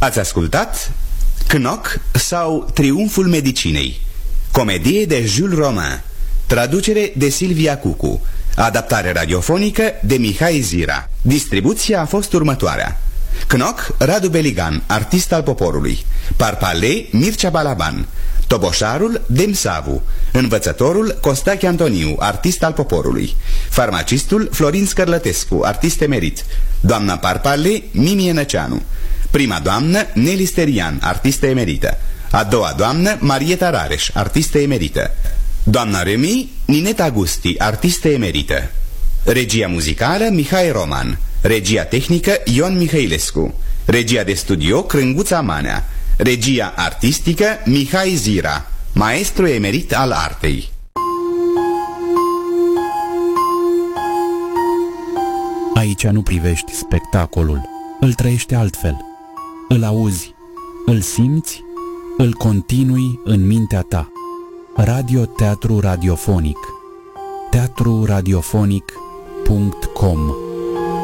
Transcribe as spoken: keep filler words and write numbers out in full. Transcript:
Ați ascultat Knock sau Triumful Medicinei, comedie de Jules Romain, traducere de Silvia Cucu, adaptare radiofonică de Mihai Zira. Distribuția a fost următoarea: Knock, Radu Beligan, artist al poporului; Parpale, Mircea Balaban; Toboșarul, Dem Savu; Învățătorul, Costache Antoniu, artist al poporului; Farmacistul, Florin Scărlătescu, artist emerit; Doamna Parpale, Mimie Năceanu; Prima doamnă, Neli Sterian, artistă emerită; A doua doamnă, Marieta Rareș, artistă emerită; Doamna Remi, Nineta Gusti, artistă emerită. Regia muzicală, Mihai Roman. Regia tehnică, Ion Mihailescu. Regia de studio, Crânguța Manea. Regia artistică, Mihai Zira, maestru emerit al artei. Aici nu privești spectacolul, îl trăiești altfel. Îl auzi, îl simți, îl continui în mintea ta. Radio-teatru radiofonic. teatru radiofonic punct com